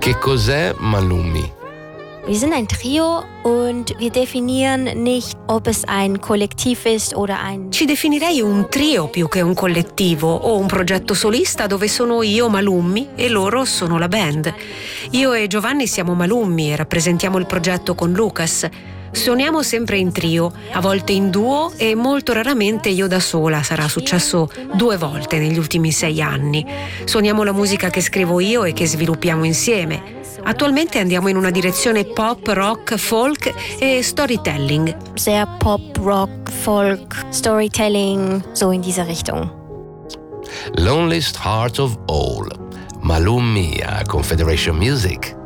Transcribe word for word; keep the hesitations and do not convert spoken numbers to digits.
Che cos'è Malumi? Wir sind ein Trio und wir definieren nicht, ob es ein Kollektiv ist oder ein... Ci definirei un trio più che un collettivo o un progetto solista dove sono io Malummi e loro sono la band. Io e Giovanni siamo Malummi e rappresentiamo il progetto con Lucas. Suoniamo sempre in trio, a volte in duo e molto raramente io da sola, sarà successo due volte negli ultimi sei anni. Suoniamo la musica che scrivo io e che sviluppiamo insieme. Attualmente andiamo in una direzione pop, rock, folk e storytelling. Sehr Pop, Rock, Folk, Storytelling, so in dieser Richtung. Loneliest Heart of All. Malumi a Confederation Music.